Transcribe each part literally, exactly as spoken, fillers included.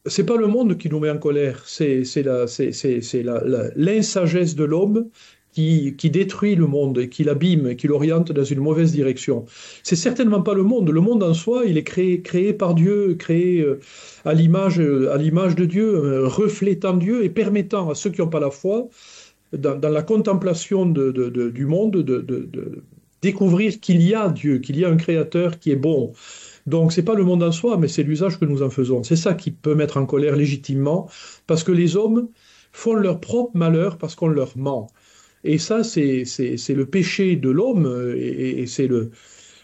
c'est pas le monde qui nous met en colère, c'est c'est la, c'est, c'est, c'est la, la- l'insagesse de l'homme qui, qui détruit le monde, et qui l'abîme, et qui l'oriente dans une mauvaise direction. C'est certainement pas le monde. Le monde en soi, il est créé, créé par Dieu, créé euh, à l'image, euh, à l'image de Dieu, euh, reflétant Dieu et permettant à ceux qui n'ont pas la foi, dans, dans la contemplation de, de- de- du monde, de, de- de découvrir qu'il y a Dieu, qu'il y a un créateur qui est bon. Donc, c'est pas le monde en soi, mais c'est l'usage que nous en faisons. C'est ça qui peut mettre en colère légitimement, parce que les hommes font leur propre malheur parce qu'on leur ment. Et ça, c'est, c'est, c'est le péché de l'homme, euh, et, et c'est le,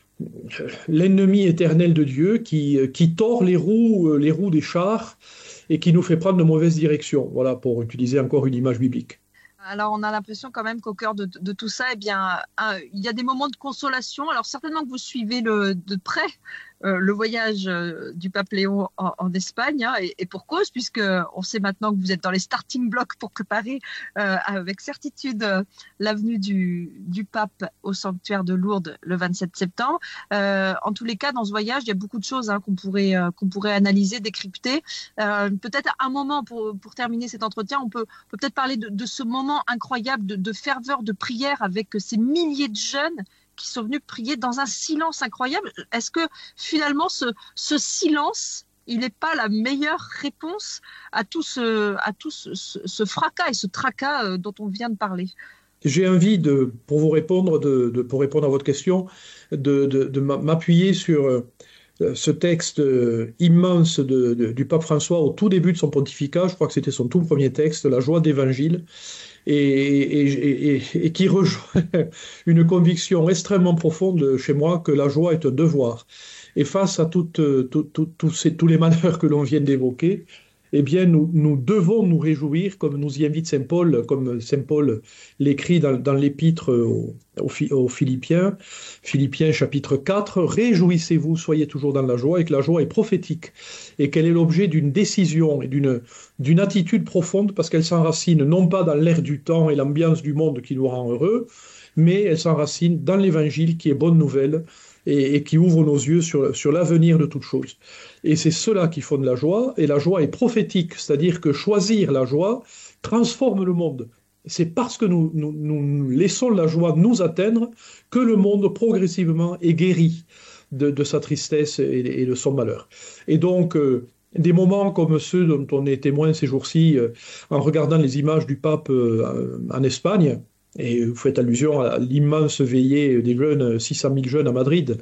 l'ennemi éternel de Dieu qui, qui tord les roues, euh, les roues des chars et qui nous fait prendre de mauvaises directions. Voilà, pour utiliser encore une image biblique. Alors, on a l'impression quand même qu'au cœur de, de tout ça, eh bien, un- il y a des moments de consolation. Alors, certainement que vous suivez le, de près euh, le voyage euh, du pape Léon en, en Espagne, hein, et, et pour cause, puisque on sait maintenant que vous êtes dans les starting blocks pour préparer euh, avec certitude euh, l'avenue du, du pape au sanctuaire de Lourdes le vingt-sept septembre. Euh, en tous les cas, dans ce voyage, il y a beaucoup de choses hein, qu'on pourrait, euh, qu'on pourrait analyser, décrypter. Euh, peut-être un moment pour, pour terminer cet entretien, on peut, on peut peut-être parler de, de ce moment incroyable de, de ferveur, de prière avec ces milliers de jeunes qui sont venus prier dans un silence incroyable. Est-ce que finalement ce, ce silence, il n'est pas la meilleure réponse à tout, ce, à tout ce, ce, ce fracas et ce tracas euh, dont on vient de parler? J'ai envie de, pour vous répondre, de, de- pour répondre à votre question, de, de- de m'appuyer sur euh, ce texte euh, immense de- de- du pape François au tout début de son pontificat. Je crois que c'était son tout premier texte, La joie d'évangile, et, et- et- et qui rejoint une conviction extrêmement profonde chez moi que la joie est un devoir. Et face à toutes, tout- tout- tous ces- tous les malheurs que l'on vient d'évoquer, eh bien, nous, nous devons nous réjouir, comme nous y invite Saint Paul, comme Saint Paul l'écrit dans, dans l'épître aux, aux Phi- aux Philippiens, Philippiens chapitre quatre, réjouissez-vous, soyez toujours dans la joie, et que la joie est prophétique, et qu'elle est l'objet d'une décision et d'une d'une attitude profonde, parce qu'elle s'enracine non pas dans l'air du temps et l'ambiance du monde qui nous rend heureux, mais elle s'enracine dans l'Évangile qui est bonne nouvelle, et, et qui ouvre nos yeux sur, sur l'avenir de toutes choses. Et c'est cela qui fonde la joie, et la joie est prophétique, c'est-à-dire que choisir la joie transforme le monde. C'est parce que nous, nous, nous laissons la joie nous atteindre que le monde progressivement est guéri de, de sa tristesse et, et de son malheur. Et donc, euh, des moments comme ceux dont on est témoin ces jours-ci, euh, en regardant les images du pape euh, en Espagne, et vous faites allusion à l'immense veillée des jeunes, six cent mille jeunes à Madrid,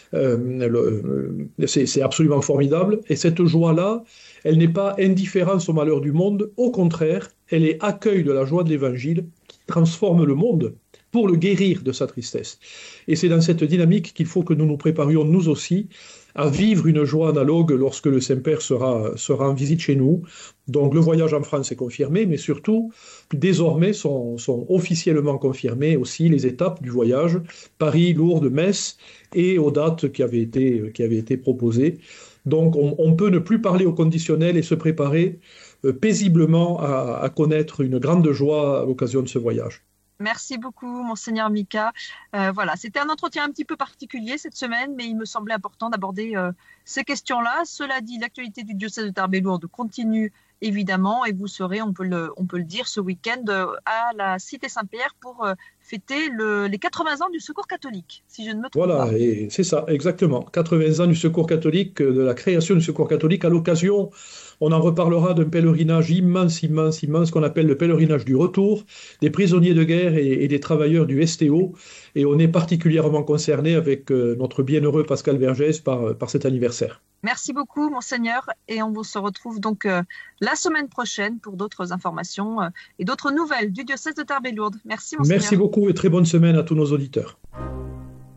euh, le- c'est c'est absolument formidable. Et cette joie-là, elle n'est pas indifférence au malheur du monde, au contraire, elle est accueil de la joie de l'Évangile qui transforme le monde pour le guérir de sa tristesse. Et c'est dans cette dynamique qu'il faut que nous nous préparions, nous aussi, à vivre une joie analogue lorsque le Saint-Père sera, sera en visite chez nous. Donc le voyage en France est confirmé, mais surtout, désormais sont, sont officiellement confirmées aussi les étapes du voyage, Paris, Lourdes, Metz, et aux dates qui avaient été, qui avaient été proposées. Donc on, on peut ne plus parler au conditionnel et se préparer euh, paisiblement à, à connaître une grande joie à l'occasion de ce voyage. Merci beaucoup, Monseigneur Mika. Euh, voilà, c'était un entretien un petit peu particulier cette semaine, mais il me semblait important d'aborder euh, ces questions-là. Cela dit, l'actualité du diocèse de Tarbes-et-Lourdes continue évidemment, et vous serez, on peut le, on peut le dire, ce week-end euh, à la Cité Saint-Pierre pour euh, fêter le, les quatre-vingts ans du Secours catholique, si je ne me trompe pas. Voilà, et c'est ça, exactement. quatre-vingts ans du Secours catholique, euh, de la création du Secours catholique, à l'occasion, on en reparlera d'un pèlerinage immense, immense, immense, qu'on appelle le pèlerinage du retour, des prisonniers de guerre et, et des travailleurs du S T O. Et on est particulièrement concerné avec euh, notre bienheureux Pascal Vergès par, par cet anniversaire. Merci beaucoup, Monseigneur, et on vous se retrouve donc euh, la semaine prochaine pour d'autres informations euh, et d'autres nouvelles du diocèse de Tarbes-et-Lourdes. Merci, Monseigneur. Merci beaucoup et très bonne semaine à tous nos auditeurs.